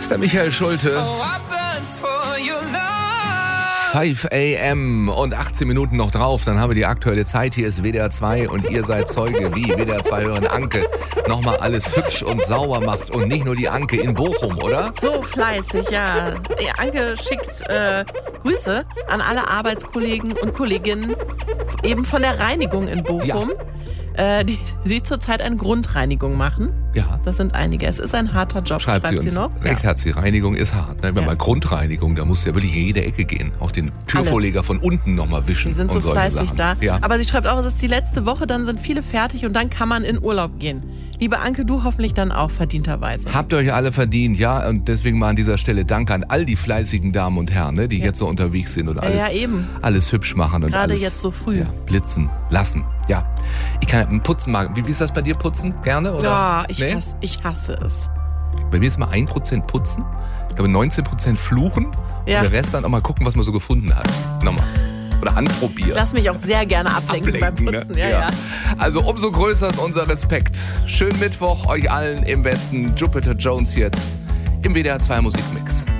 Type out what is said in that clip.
ist der Michael Schulte. 5 a.m. und 18 Minuten noch drauf, dann haben wir die aktuelle Zeit. Hier ist WDR 2 und ihr seid Zeuge, wie WDR 2 hören Anke nochmal alles hübsch und sauber macht und nicht nur die Anke in Bochum, oder? So fleißig, ja. Anke schickt Grüße an alle Arbeitskollegen und Kolleginnen eben von der Reinigung in Bochum, die zurzeit eine Grundreinigung machen. Ja. Das sind einige. Es ist ein harter Job, schreibt sie noch. Recht hat sie. Reinigung ist hart. Ne? Wenn man Grundreinigung, da muss ja wirklich in jede Ecke gehen. Auch den Türvorleger von unten nochmal wischen. Die sind so fleißig da. Ja. Aber sie schreibt auch, es ist die letzte Woche, dann sind viele fertig und dann kann man in Urlaub gehen. Liebe Anke, du hoffentlich dann auch verdienterweise. Habt ihr euch alle verdient, ja. Und deswegen mal an dieser Stelle Danke an all die fleißigen Damen und Herren, ne, die jetzt so unterwegs sind und alles hübsch machen. Und gerade alles, jetzt so früh. Blitzen lassen. Ja. Ich kann putzen mal. Wie ist das bei dir, putzen? Gerne? Oder? Ich hasse es. Bei mir ist mal 1% putzen. Ich glaube 19% fluchen. Ja. Und der Rest dann auch mal gucken, was man so gefunden hat. Nochmal. Oder anprobieren. Ich lasse mich auch sehr gerne ablenken beim Putzen. Ne? Ja. Also umso größer ist unser Respekt. Schönen Mittwoch euch allen im Westen. Jupiter Jones jetzt im WDR 2 Musikmix.